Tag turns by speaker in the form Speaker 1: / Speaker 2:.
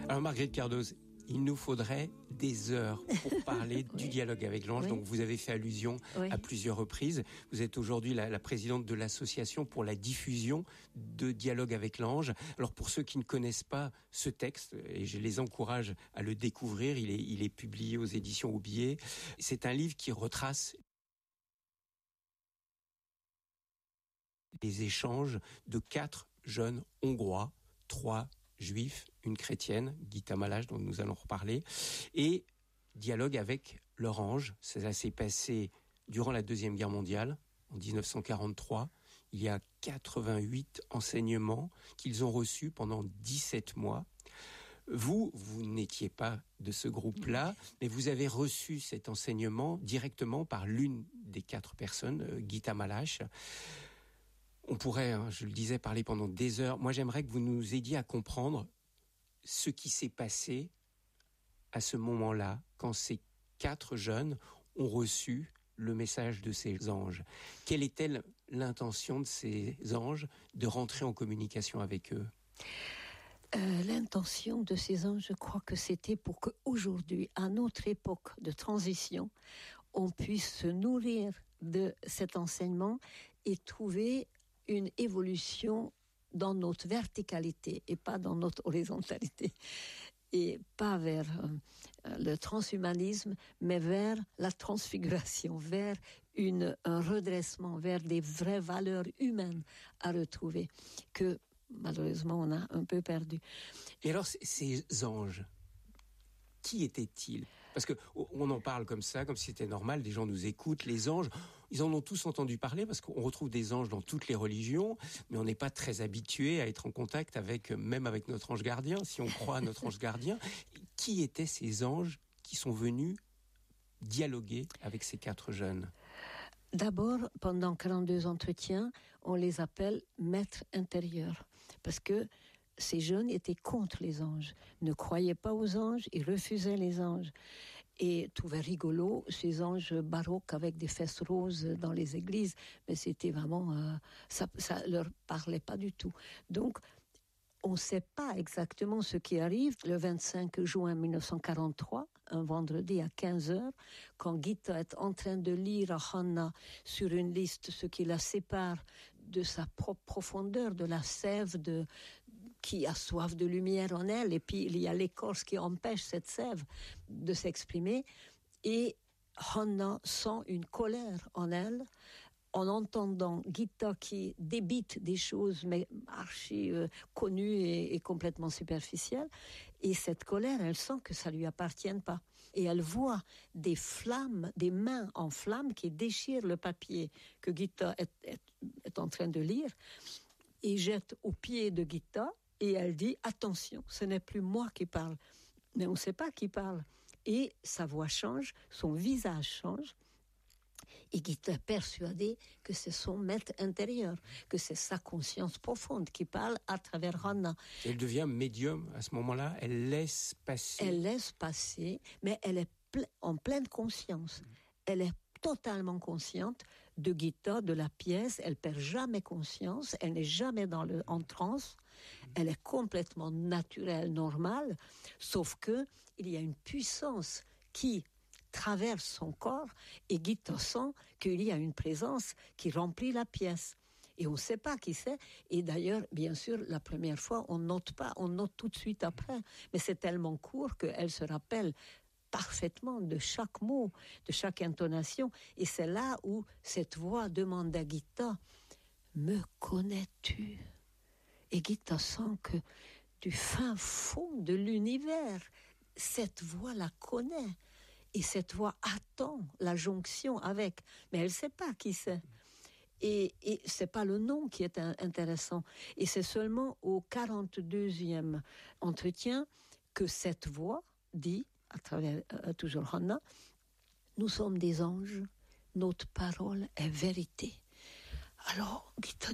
Speaker 1: Alors Marguerite Cardoz, il nous faudrait des heures pour parler du dialogue avec l'ange.
Speaker 2: Oui.
Speaker 1: Donc vous avez fait allusion à plusieurs reprises. Vous êtes aujourd'hui la présidente de l'association pour la diffusion de dialogue avec l'ange. Alors pour ceux qui ne connaissent pas ce texte, et je les encourage à le découvrir, il est publié aux éditions Aubier. C'est un livre qui retrace les échanges de 4 jeunes Hongrois, 3 juifs, une chrétienne, Gita Malas, dont nous allons reparler, et dialogue avec leur ange. Ça s'est passé durant la Deuxième Guerre mondiale, en 1943. Il y a 88 enseignements qu'ils ont reçus pendant 17 mois. Vous n'étiez pas de ce groupe-là, mais vous avez reçu cet enseignement directement par l'une des 4 personnes, Gita Malas. On pourrait, je le disais, parler pendant des heures. Moi, j'aimerais que vous nous aidiez à comprendre ce qui s'est passé à ce moment-là, quand ces 4 jeunes ont reçu le message de ces anges. Quelle était l'intention de ces anges de rentrer en communication avec eux ?
Speaker 2: L'intention de ces anges, je crois que c'était pour qu'aujourd'hui, à notre époque de transition, on puisse se nourrir de cet enseignement et trouver une évolution dans notre verticalité et pas dans notre horizontalité. Et pas vers le transhumanisme, mais vers la transfiguration, vers un redressement, vers des vraies valeurs humaines à retrouver, que malheureusement on a un peu perdu.
Speaker 1: Et alors ces anges, qui étaient-ils ? Parce qu'on en parle comme ça, comme si c'était normal, des gens nous écoutent, les anges, ils en ont tous entendu parler, parce qu'on retrouve des anges dans toutes les religions, mais on n'est pas très habitué à être en contact même avec notre ange gardien, si on croit à notre ange gardien. Qui étaient ces anges qui sont venus dialoguer avec ces 4 jeunes ?
Speaker 2: D'abord, pendant 42 entretiens, on les appelle maîtres intérieurs, parce que ces jeunes étaient contre les anges, ne croyaient pas aux anges, ils refusaient les anges et trouvaient rigolo ces anges baroques avec des fesses roses dans les églises, mais c'était vraiment ça leur parlait pas du tout. Donc on ne sait pas exactement ce qui arrive le 25 juin 1943, un vendredi à 15h, quand Gita est en train de lire à Hanna sur une liste ce qui la sépare de sa propre profondeur, de la sève qui a soif de lumière en elle, et puis il y a l'écorce qui empêche cette sève de s'exprimer, et Hanna sent une colère en elle, en entendant Gita qui débite des choses mais archi connues et complètement superficielles, et cette colère, elle sent que ça lui appartient pas, et elle voit des flammes, des mains en flammes qui déchirent le papier que Gita est en train de lire, et jette aux pieds de Gita, et elle dit attention, ce n'est plus moi qui parle, mais on ne sait pas qui parle, et sa voix change, son visage change. Et Gita est persuadée que c'est son maître intérieur, que c'est sa conscience profonde qui parle à travers Hanna.
Speaker 1: Elle devient médium à ce moment-là, elle laisse passer.
Speaker 2: Elle laisse passer, mais elle est en pleine conscience. Elle est totalement consciente de Gita, de la pièce, elle perd jamais conscience, elle n'est jamais en transe, elle est complètement naturelle, normale, sauf que il y a une puissance qui traverse son corps, et Gita sent qu'il y a une présence qui remplit la pièce. Et on ne sait pas qui c'est. Et d'ailleurs, bien sûr, la première fois, on note pas, on note tout de suite après. Mais c'est tellement court qu'elle se rappelle parfaitement de chaque mot, de chaque intonation. Et c'est là où cette voix demande à Gita, « Me connais-tu » Et Gita sent que du fin fond de l'univers, cette voix la connaît. Et cette voix attend la jonction avec, mais elle ne sait pas qui c'est. Et c'est pas le nom qui est intéressant. Et c'est seulement au 42e entretien que cette voix dit, à travers toujours Hanna, nous sommes des anges, notre parole est vérité. Alors Gita